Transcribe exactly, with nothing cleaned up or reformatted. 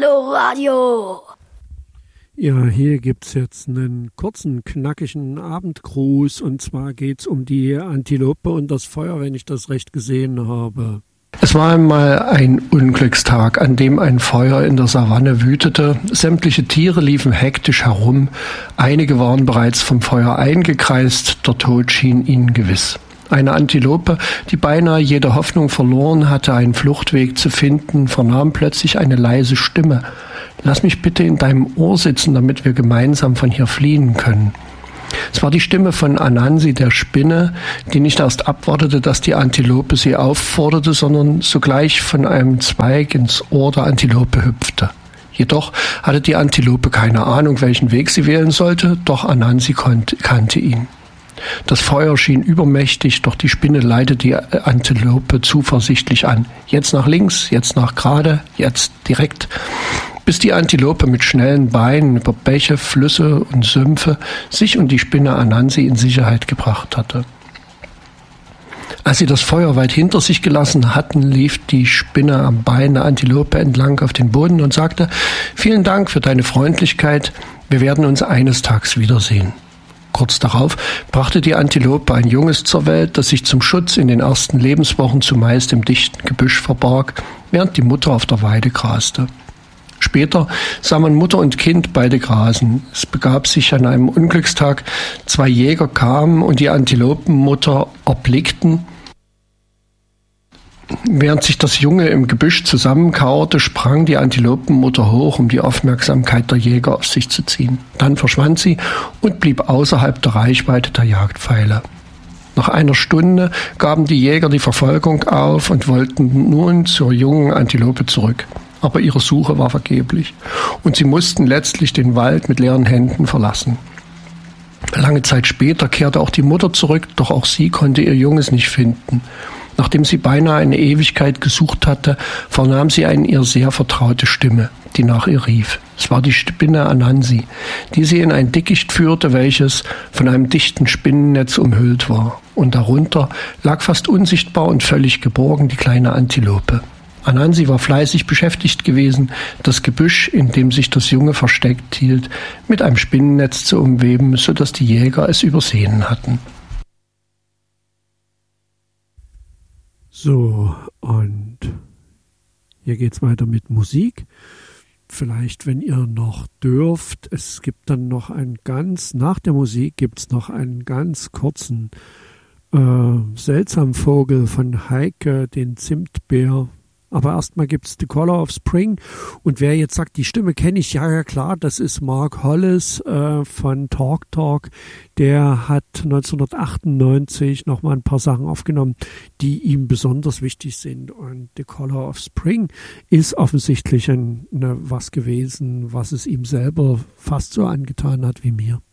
Eldoradio. Ja, hier gibt's jetzt einen kurzen, knackigen Abendgruß, und zwar geht's um die Antilope und das Feuer, wenn ich das recht gesehen habe. Es war einmal ein Unglückstag, an dem ein Feuer in der Savanne wütete. Sämtliche Tiere liefen hektisch herum. Einige waren bereits vom Feuer eingekreist. Der Tod schien ihnen gewiss. Eine Antilope, die beinahe jede Hoffnung verloren hatte, einen Fluchtweg zu finden, vernahm plötzlich eine leise Stimme. »Lass mich bitte in deinem Ohr sitzen, damit wir gemeinsam von hier fliehen können.« Es war die Stimme von Anansi, der Spinne, die nicht erst abwartete, dass die Antilope sie aufforderte, sondern sogleich von einem Zweig ins Ohr der Antilope hüpfte. Jedoch hatte die Antilope keine Ahnung, welchen Weg sie wählen sollte, doch Anansi kannte ihn. Das Feuer schien übermächtig, doch die Spinne leitete die Antilope zuversichtlich an. Jetzt nach links, jetzt nach gerade, jetzt direkt, bis die Antilope mit schnellen Beinen über Bäche, Flüsse und Sümpfe sich und die Spinne Anansi in Sicherheit gebracht hatte. Als sie das Feuer weit hinter sich gelassen hatten, lief die Spinne am Bein der Antilope entlang auf den Boden und sagte: »Vielen Dank für deine Freundlichkeit, wir werden uns eines Tages wiedersehen.« Kurz darauf brachte die Antilope ein Junges zur Welt, das sich zum Schutz in den ersten Lebenswochen zumeist im dichten Gebüsch verbarg, während die Mutter auf der Weide graste. Später sah man Mutter und Kind beide grasen. Es begab sich an einem Unglückstag, zwei Jäger kamen und die Antilopenmutter erblickten. Während sich das Junge im Gebüsch zusammenkauerte, sprang die Antilopenmutter hoch, um die Aufmerksamkeit der Jäger auf sich zu ziehen. Dann verschwand sie und blieb außerhalb der Reichweite der Jagdpfeile. Nach einer Stunde gaben die Jäger die Verfolgung auf und wollten nun zur jungen Antilope zurück. Aber ihre Suche war vergeblich und sie mussten letztlich den Wald mit leeren Händen verlassen. Lange Zeit später kehrte auch die Mutter zurück, doch auch sie konnte ihr Junges nicht finden. Nachdem sie beinahe eine Ewigkeit gesucht hatte, vernahm sie eine ihr sehr vertraute Stimme, die nach ihr rief. Es war die Spinne Anansi, die sie in ein Dickicht führte, welches von einem dichten Spinnennetz umhüllt war. Und darunter lag fast unsichtbar und völlig geborgen die kleine Antilope. Anansi war fleißig beschäftigt gewesen, das Gebüsch, in dem sich das Junge versteckt hielt, mit einem Spinnennetz zu umweben, sodass die Jäger es übersehen hatten. So, und hier geht's weiter mit Musik. Vielleicht, wenn ihr noch dürft, es gibt dann noch einen ganz, nach der Musik gibt's noch einen ganz kurzen äh, seltsamen Vogel von Heike, den Zimtbär. Aber erstmal gibt's The Color of Spring. Und wer jetzt sagt, die Stimme kenne ich, ja, ja klar, das ist Mark Hollis äh, von Talk Talk. Der hat neunzehnhundertachtundneunzig nochmal ein paar Sachen aufgenommen, die ihm besonders wichtig sind. Und The Color of Spring ist offensichtlich ein, ne, was gewesen, was es ihm selber fast so angetan hat wie mir.